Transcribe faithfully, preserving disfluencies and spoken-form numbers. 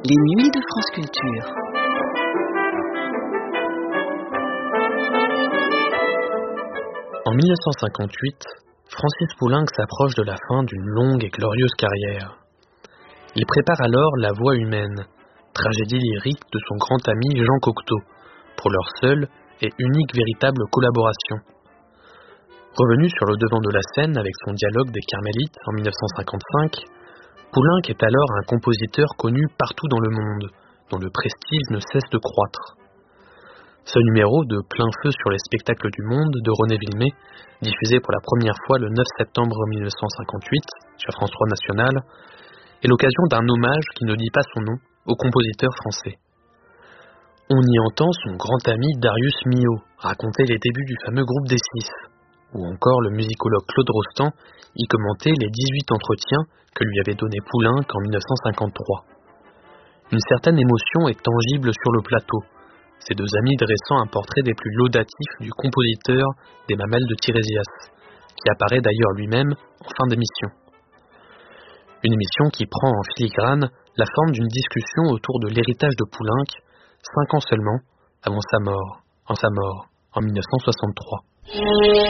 Les nuits de France Culture. En mille neuf cent cinquante-huit, Francis Poulenc s'approche de la fin d'une longue et glorieuse carrière. Il prépare alors La Voix humaine, tragédie lyrique de son grand ami Jean Cocteau, pour leur seule et unique véritable collaboration. Revenu sur le devant de la scène avec son dialogue des Carmélites en mille neuf cent cinquante-cinq, Poulenc est alors un compositeur connu partout dans le monde, dont le prestige ne cesse de croître. Ce numéro de Plein feu sur les spectacles du monde de René Villemet, diffusé pour la première fois le neuf septembre mille neuf cent cinquante-huit sur France trois National, est l'occasion d'un hommage qui ne dit pas son nom au compositeur français. On y entend son grand ami Darius Milhaud raconter les débuts du fameux groupe des Six, ou encore le musicologue Claude Rostand y commenter les dix-huit entretiens que lui avait donné Poulenc en mille neuf cent cinquante-trois. Une certaine émotion est tangible sur le plateau, ces deux amis dressant un portrait des plus laudatifs du compositeur des Mamelles de Tirésias, qui apparaît d'ailleurs lui-même en fin d'émission. Une émission qui prend en filigrane la forme d'une discussion autour de l'héritage de Poulenc, cinq ans seulement avant sa mort, en sa mort, en mille neuf cent soixante-trois.